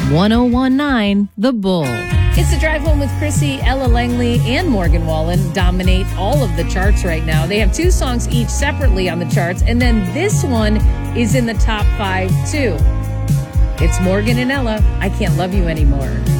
1019 The Bull. It's the Drive Home with Chrissy. Ella Langley and Morgan Wallen dominate all of the charts right now. They have 2 songs each separately on the charts, and then this one is in the top 5 too. It's Morgan and Ella, I Can't Love You Anymore.